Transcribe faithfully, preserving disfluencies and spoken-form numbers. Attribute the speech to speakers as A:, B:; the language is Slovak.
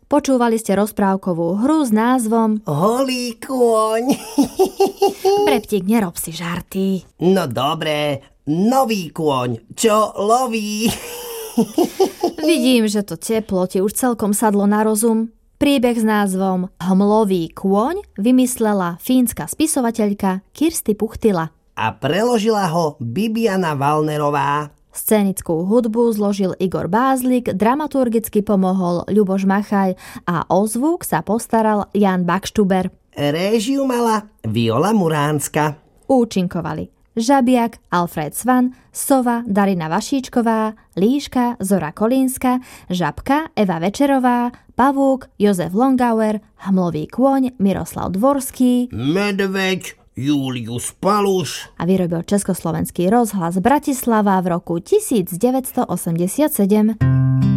A: Počúvali ste rozprávkovú hru s názvom
B: Holý kôň.
A: Preptík, nerob si žarty.
B: No dobre, nový kôň, čo loví.
A: Vidím, že to teplo ti už celkom sadlo na rozum. Príbeh s názvom Hmlový kôň vymyslela fínska spisovateľka Kirsti Puchtila.
B: A preložila ho Bibiana Valnerová.
A: Scénickú hudbu zložil Igor Bázlik, dramaturgicky pomohol Ľuboš Machaj a o zvuk sa postaral Jan Bakštuber.
B: Réžiu mala Viola Muránska.
A: Účinkovali Žabiak, Alfred Svan, Sova, Darina Vašíčková, Líška, Zora Kolínska, Žabka, Eva Večerová, Pavúk, Jozef Longauer, Hmlový kôň, Miroslav Dvorský,
B: Medveď, Julius Paluš
A: a vyrobil Československý rozhlas Bratislava v roku devätnásť osemdesiatsedem.